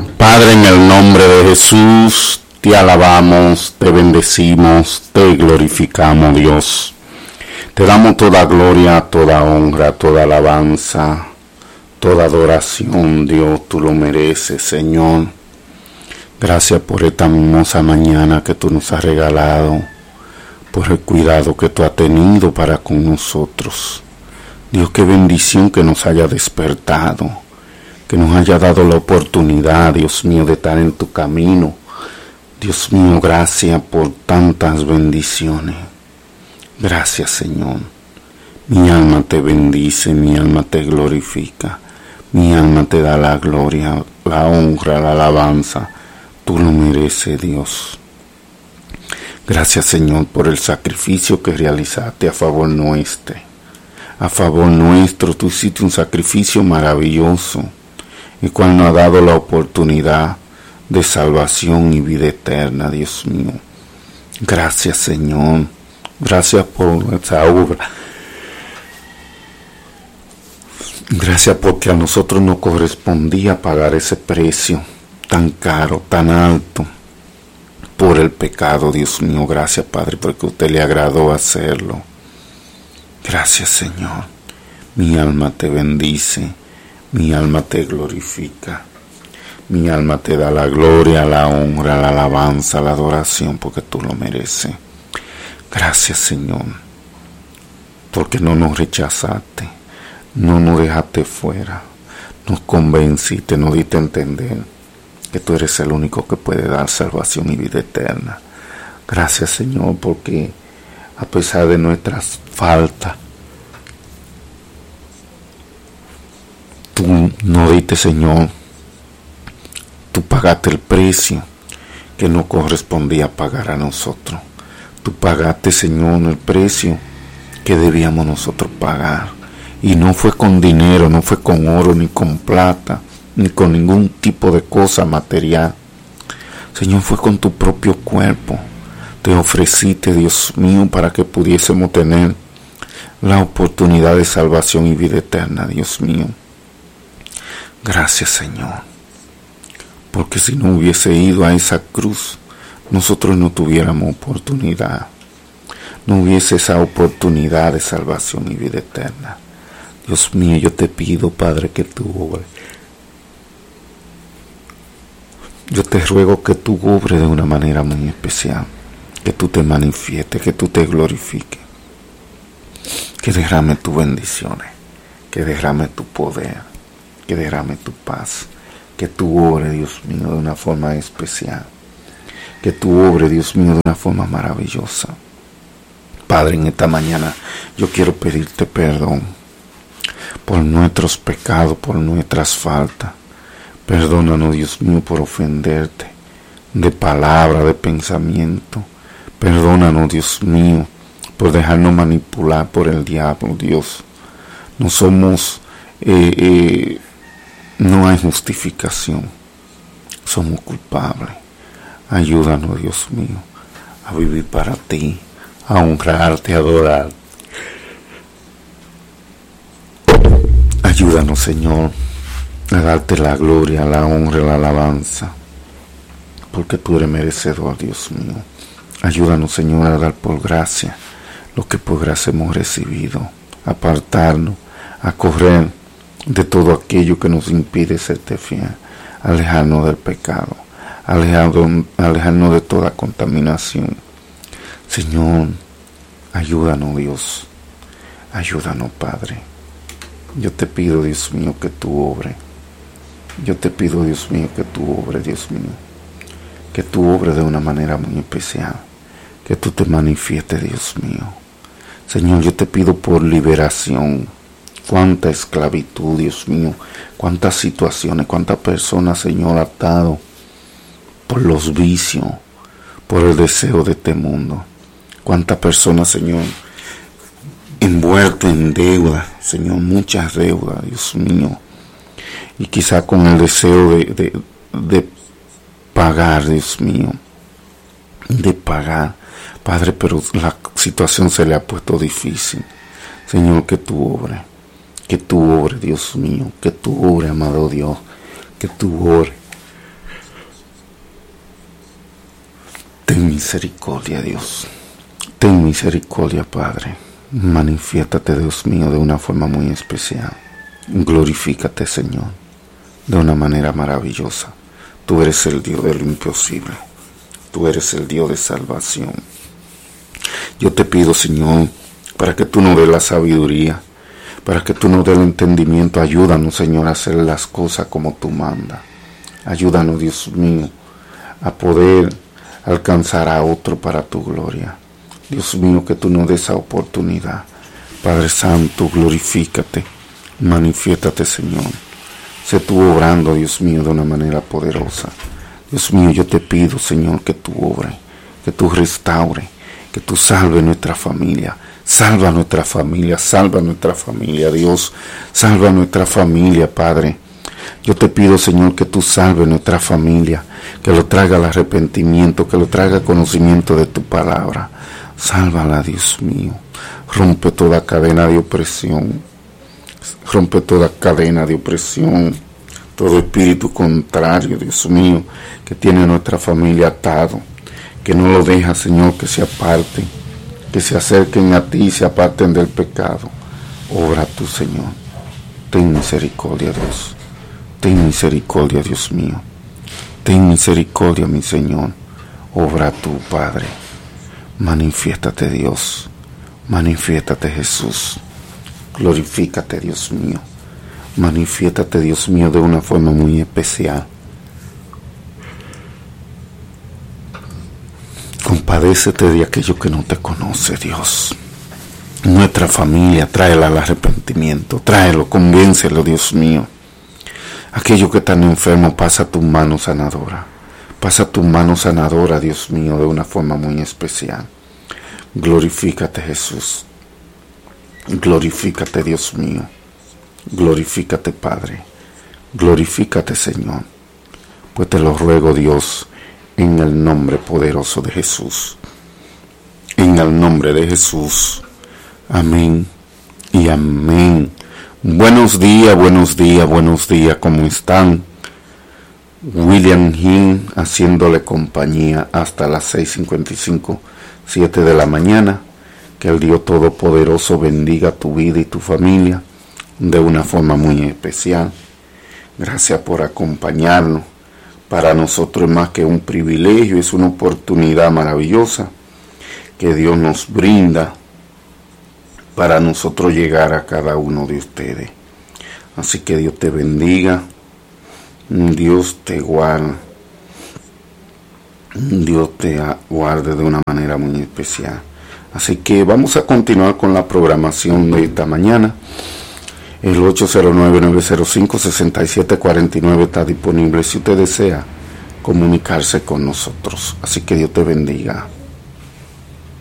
Padre, en el nombre de Jesús, te alabamos, te bendecimos, te glorificamos, Dios. Te damos toda gloria, toda honra, toda alabanza, toda adoración, Dios, tú lo mereces, Señor. Gracias por esta hermosa mañana que tú nos has regalado, por el cuidado que tú has tenido para con nosotros. Dios, qué bendición que nos haya despertado, que nos haya dado la oportunidad, Dios mío, de estar en tu camino. Dios mío, gracias por tantas bendiciones. Gracias, Señor. Mi alma te bendice, mi alma te glorifica, mi alma te da la gloria, la honra, la alabanza. Tú lo mereces, Dios. Gracias, Señor, por el sacrificio que realizaste a favor nuestro. A favor nuestro, tú hiciste un sacrificio maravilloso, el cual nos ha dado la oportunidad de salvación y vida eterna, Dios mío. Gracias, Señor. Gracias por esa obra. Gracias porque a nosotros nos correspondía pagar ese precio tan caro, tan alto, por el pecado, Dios mío. Gracias, Padre, porque a usted le agradó hacerlo. Gracias, Señor. Mi alma te bendice, mi alma te glorifica, mi alma te da la gloria, la honra, la alabanza, la adoración, porque tú lo mereces. Gracias, Señor, porque no nos rechazaste, no nos dejaste fuera, nos convenciste, nos diste a entender que tú eres el único que puede dar salvación y vida eterna. Gracias, Señor, porque a pesar de nuestras faltas, tú nos diste, Señor, tú pagaste el precio que no correspondía pagar a nosotros. Tú pagaste, Señor, el precio que debíamos nosotros pagar. Y no fue con dinero, no fue con oro, ni con plata, ni con ningún tipo de cosa material. Señor, fue con tu propio cuerpo. Te ofreciste, Dios mío, para que pudiésemos tener la oportunidad de salvación y vida eterna, Dios mío. Gracias, Señor, porque si no hubiese ido a esa cruz, nosotros no tuviéramos oportunidad, no hubiese esa oportunidad de salvación y vida eterna. Dios mío, yo te pido, Padre, que tú obres. Yo te ruego que tú obres de una manera muy especial, que tú te manifiestes, que tú te glorifiques, que derrame tus bendiciones, que derrame tu poder, que derrame tu paz, que tú obres, Dios mío, de una forma especial, que tú obres, Dios mío, de una forma maravillosa. Padre, en esta mañana yo quiero pedirte perdón por nuestros pecados, por nuestras faltas. Perdónanos, Dios mío, por ofenderte de palabra, de pensamiento. Perdónanos, Dios mío, por dejarnos manipular por el diablo, Dios. No somos, no hay justificación. Somos culpables. Ayúdanos, Dios mío, a vivir para ti, a honrarte, a adorarte. Ayúdanos, Señor, a darte la gloria, la honra, la alabanza, porque tú eres merecedor, Dios mío. Ayúdanos, Señor, a dar por gracia lo que por gracia hemos recibido, apartarnos, a correr de todo aquello que nos impide serte fiel, alejarnos del pecado, alejarnos de toda contaminación. Señor, ayúdanos, Dios, ayúdanos, Padre. Yo te pido, Dios mío, que tú obres. Yo te pido, Dios mío, que tú obres, Dios mío, que tú obres de una manera muy especial, que tú te manifiestes, Dios mío. Señor, yo te pido por liberación. Cuánta esclavitud, Dios mío, cuántas situaciones, cuántas personas, Señor, atados por los vicios, por el deseo de este mundo. Cuántas personas, Señor, envueltas en deuda, Señor, muchas deudas, Dios mío, y quizá con el deseo de pagar, Dios mío, de pagar, Padre, pero la situación se le ha puesto difícil. Señor, que tú obres, Dios mío, que tú obres, amado Dios, que tú obres, Ten misericordia, Dios. Ten misericordia, Padre. Manifiéstate, Dios mío, de una forma muy especial. Glorifícate, Señor, de una manera maravillosa. Tú eres el Dios de lo imposible. Tú eres el Dios de salvación. Yo te pido, Señor, para que tú nos des la sabiduría, para que tú nos des el entendimiento. Ayúdanos, Señor, a hacer las cosas como tú mandas. Ayúdanos, Dios mío, a poder alcanzar a otro para tu gloria. Dios mío, que tú nos des esa oportunidad. Padre Santo, glorifícate, manifiéstate, Señor. Sé tú obrando, Dios mío, de una manera poderosa. Dios mío, yo te pido, Señor, que tú obres, que tú restaures, que tú salves nuestra familia. Salva nuestra familia, salva nuestra familia, Dios. Salva nuestra familia, Padre. Yo te pido, Señor, que tú salves nuestra familia, que lo traiga al arrepentimiento, que lo traiga conocimiento de tu palabra. Sálvala, Dios mío. Rompe toda cadena de opresión. Rompe toda cadena de opresión. Todo espíritu contrario, Dios mío, que tiene a nuestra familia atado. Que no lo deja, Señor, que se aparten. Que se acerquen a ti y se aparten del pecado. Obra tú, Señor. Ten misericordia, Dios. Ten misericordia, Dios mío. Ten misericordia, mi Señor. Obra tú, Padre. Manifiéstate, Dios. Manifiéstate, Jesús. Glorifícate, Dios mío. Manifiéstate, Dios mío, de una forma muy especial. Compadécete de aquello que no te conoce, Dios. Nuestra familia, tráela al arrepentimiento. Tráelo, convéncelo, Dios mío. Aquello que están enfermo, pasa tu mano sanadora. Pasa tu mano sanadora, Dios mío, de una forma muy especial. Glorifícate, Jesús. Glorifícate, Dios mío. Glorifícate, Padre. Glorifícate, Señor. Pues te lo ruego, Dios, en el nombre poderoso de Jesús. En el nombre de Jesús. Amén y amén. Buenos días, buenos días, buenos días. ¿Cómo están? William Hinn haciéndole compañía hasta las 6:55, 7 de la mañana. Que el Dios Todopoderoso bendiga tu vida y tu familia de una forma muy especial. Gracias por acompañarnos. Para nosotros es más que un privilegio, es una oportunidad maravillosa que Dios nos brinda para nosotros llegar a cada uno de ustedes. Así que Dios te bendiga, Dios te guarde, Dios te guarde de una manera muy especial. Así que vamos a continuar con la programación de esta mañana. El 809-905-6749 está disponible si usted desea comunicarse con nosotros. Así que Dios te bendiga.